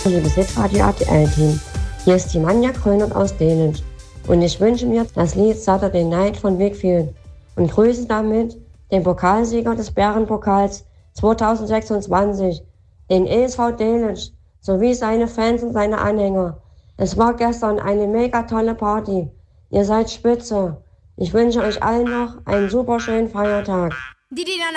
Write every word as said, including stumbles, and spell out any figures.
liebes Hitradio R T L-Team. Hier ist die Manja Krönert aus Dänisch. Und ich wünsche mir das Lied Saturday Night von Wakefield und grüße damit den Pokalsieger des Bärenpokals zwanzig sechsundzwanzig, den E S V Dänisch, sowie seine Fans und seine Anhänger. Es war gestern eine mega tolle Party. Ihr seid spitze. Ich wünsche euch allen noch einen super schönen Feiertag.